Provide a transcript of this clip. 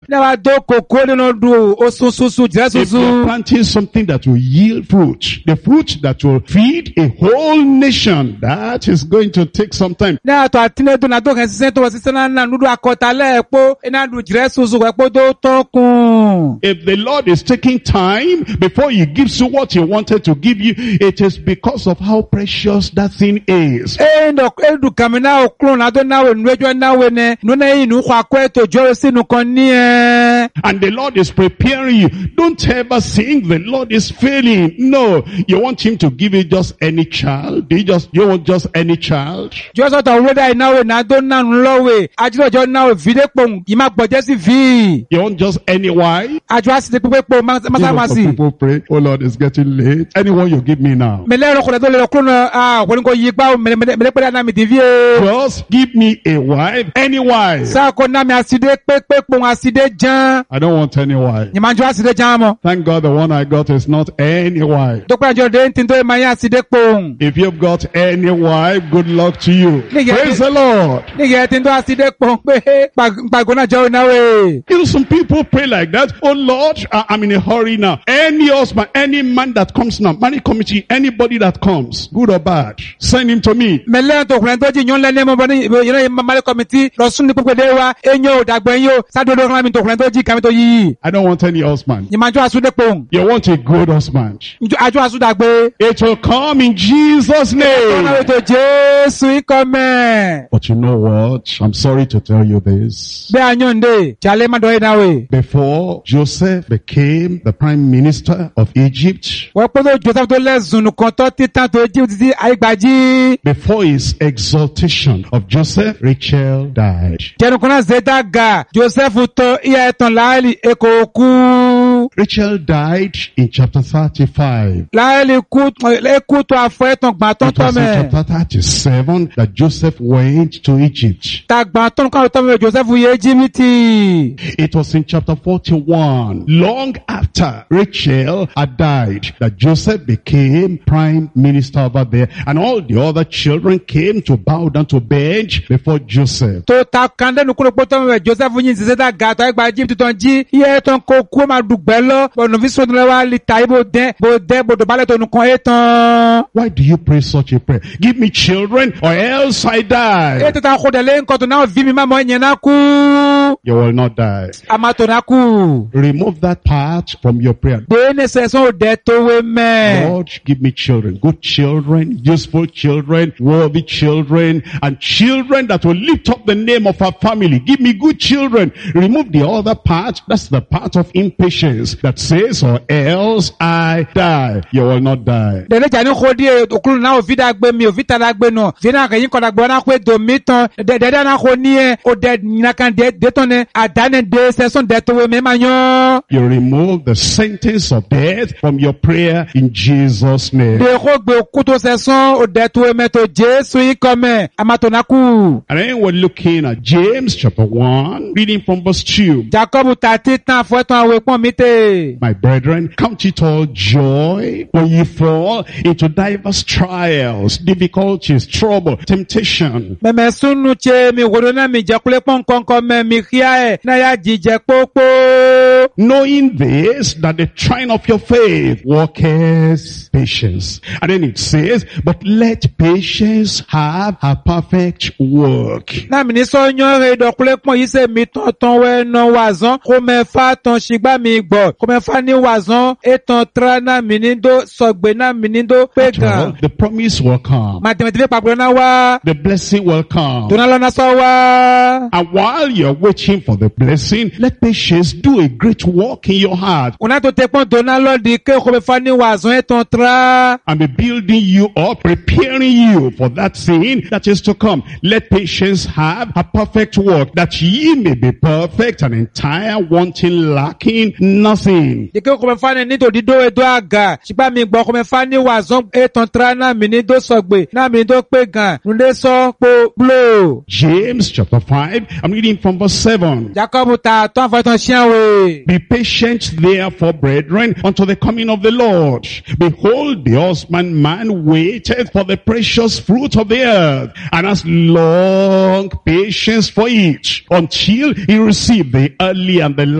If you're planting something that will yield fruit, the fruit that will feed a whole nation, that is going to take some time. If the Lord is taking time before he gives you what he wanted to give you, it is because of how precious that thing is. And the Lord is preparing you. Don't ever think the Lord is failing. No, you want him to give you just any child. You want just any child. You want just any wife. People pray, oh Lord, it's getting late. Anyone you give me now. Just give me a wife, any wife. I don't want any wife. Thank God the one I got is not any wife. If you've got any wife, good luck to you. Praise the Lord. You know, some people pray like that. Oh Lord, I'm in a hurry now. Any husband, any man that comes now, marriage committee, anybody that comes, good or bad, send him to me. I don't want any husband. You want a good husband. It will come in Jesus' name. But you know what? I'm sorry to tell you this. Before Joseph became the prime minister of Egypt, before his exaltation of Joseph, Rachel died. Rachel died in chapter 35. It was in chapter 37 that Joseph went to Egypt. It was in chapter 41, long after Rachel had died, that Joseph became prime minister over there, and all the other children came to bow down to beg before Joseph. Why do you pray such a prayer? Give me children or else I die. You will not die. Remove that part from your prayer. Lord, give me children, good children, useful children, worthy children, and children that will lift up the name of our family. Give me good children. Remove the other part. That's the part of impatience that says, or else I die. You will not die. You remove the sentence of death from your prayer in Jesus' name. And then we're looking at James chapter 1, reading from verse 2. My brethren, count it all joy when you fall into diverse trials, difficulties, trouble, temptation. Knowing this, that the trying of your faith worketh patience. And then it says, but let patience have a perfect work. The promise will come. The blessing will come. And while you're waiting for the blessing, let patience do a great work in your heart. And be building you up, preparing you for that thing that is to come. Let patience have a perfect work, that ye may be perfect and entire, wanting, lacking nothing. James chapter 5, I'm reading from verse 7. Be patient therefore, brethren, unto the coming of the Lord. Behold, the husbandman waiteth for the precious fruit of the earth, and has long patience for it, until he receive the early and the